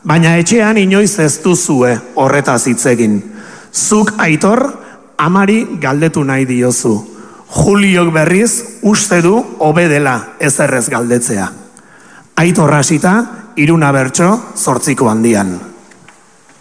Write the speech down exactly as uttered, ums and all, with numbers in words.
Baina etxean inoiz ez duzue horretaz hitz egin. Zuk Aitor, amari galdetu nahi diozu. Juliok berriz uste du hobe dela ezerrez galdetzea. Aitor hasita, Iruna bertso, zortziko handian.